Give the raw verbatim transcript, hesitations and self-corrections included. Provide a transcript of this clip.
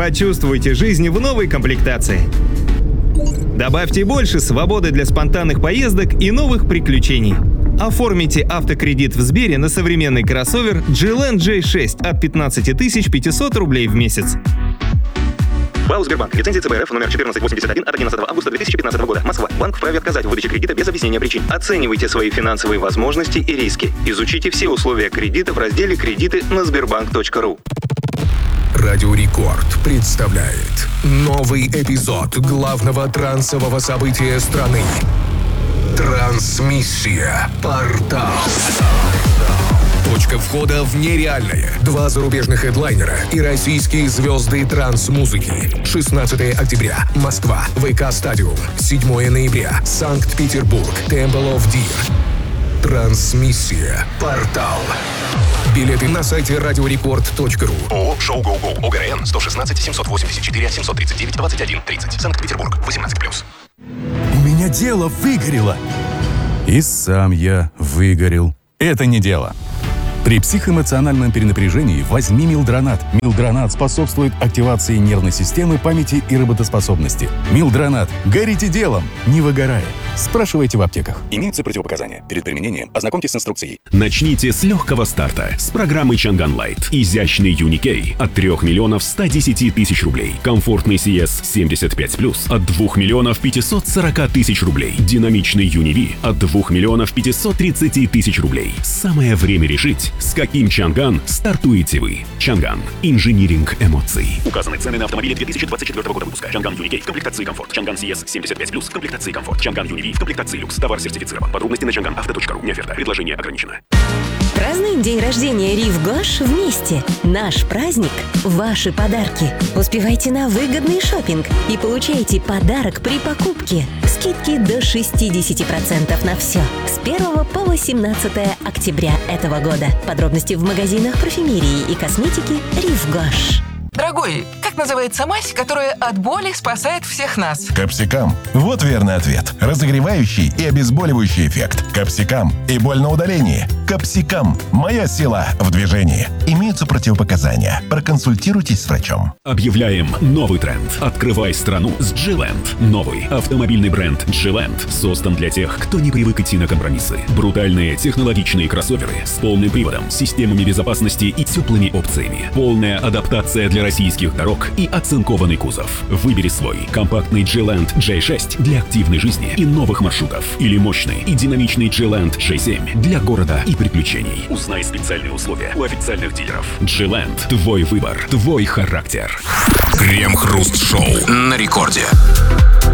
Почувствуйте жизнь в новой комплектации. Добавьте больше свободы для спонтанных поездок и новых приключений. Оформите автокредит в Сбере на современный кроссовер джи эл эн джей шесть от пятнадцать тысяч пятьсот рублей в месяц. БАУ «Сбербанк». Лицензия цэ бэ эр эф номер четырнадцать восемьдесят один от одиннадцатого августа две тысячи пятнадцатого года. Москва. Банк вправе отказать в выдаче кредита без объяснения причин. Оценивайте свои финансовые возможности и риски. Изучите все условия кредита в разделе «Кредиты» на сбербанк точка ру. Радио Рекорд представляет новый эпизод главного трансового события страны. Трансмиссия. Портал. Точка входа в нереальное. Два зарубежных хедлайнера и российские звезды транс-музыки. шестнадцатого октября. Москва. ВК Стадиум. седьмого ноября. Санкт-Петербург. Temple of Deer. Трансмиссия. Портал. Билеты на сайте радиорекорд точка ру. ООО «Шоу Гоу Гоу». ОГРН сто шестнадцать семьсот восемьдесят четыре семьсот тридцать девять двадцать один тридцать. Санкт-Петербург. восемнадцать плюс. У меня дело выгорело. И сам я выгорел. Это не дело. При психоэмоциональном перенапряжении возьми Милдронат. Милдронат способствует активации нервной системы, памяти и работоспособности. Милдронат. Горите делом, не выгорая. Спрашивайте в аптеках. Имеются противопоказания. Перед применением ознакомьтесь с инструкцией. Начните с легкого старта с программы Chang'an Light. Изящный Юникей от трёх миллионов ста десяти тысяч рублей. Комфортный си эс семьдесят пять плюс от двух миллионов пятисот сорока тысяч рублей. Динамичный Юниви от двух миллионов пятисот тридцати тысяч рублей. Самое время решить, с каким Chang'an стартуете вы. Chang'an. Инжиниринг эмоций. Указаны цены на автомобили две тысячи двадцать четвёртого года выпуска. Chang'an Юникей в комплектации комфорт. Chang'an си эс семьдесят пять плюс в комплектации комфорт. Chang'an Юниви в комплектации люкс. Товар сертифицирован. Подробности на чанган авто точка ру. Не оферта. Предложение ограничено. Празднуем день рождения Рив Гош вместе. Наш праздник – ваши подарки. Успевайте на выгодный шопинг и получайте подарок при покупке. Скидки до шестьдесят процентов на все. С первого по восемнадцатое октября этого года. Подробности в магазинах парфюмерии и косметики Рив Гош. Дорогой, как называется мазь, которая от боли спасает всех нас? Капсикам. Вот верный ответ. Разогревающий и обезболивающий эффект. Капсикам. И боль на удалении. Капсикам. Моя сила в движении. Имеются противопоказания. Проконсультируйтесь с врачом. Объявляем новый тренд. Открывай страну с G-Land. Новый автомобильный бренд G-Land создан для тех, кто не привык идти на компромиссы. Брутальные технологичные кроссоверы с полным приводом, системами безопасности и теплыми опциями. Полная адаптация для российских дорог и оцинкованный кузов. Выбери свой компактный G-Land джей шесть для активной жизни и новых маршрутов. Или мощный и динамичный G-Land джей семь для города и приключений. Узнай специальные условия у официальных дилеров. G-Land. Твой выбор. Твой характер. Крем-хруст-шоу на рекорде.